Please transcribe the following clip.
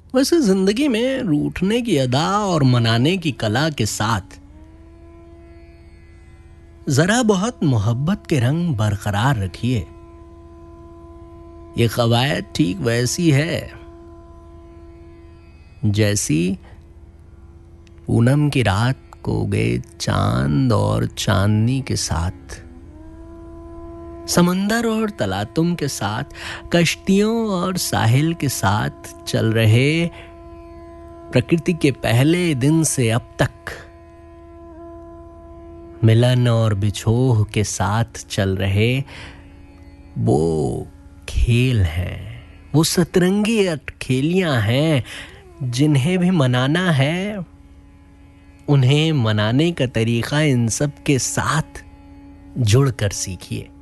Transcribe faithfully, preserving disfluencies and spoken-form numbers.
वैसे जिंदगी में रूठने की अदा और मनाने की कला के साथ जरा बहुत मोहब्बत के रंग बरकरार रखिए। ये कवायद ठीक वैसी है जैसी पूनम की रात को गए चांद और चांदनी के साथ, समंदर और तलातुम के साथ, कश्तियों और साहिल के साथ चल रहे प्रकृति के पहले दिन से अब तक मिलन और बिछोह के साथ चल रहे वो खेल हैं, वो सतरंगी अटखेलियां हैं जिन्हें भी मनाना है। उन्हें मनाने का तरीका इन सब के साथ जुड़कर सीखिए।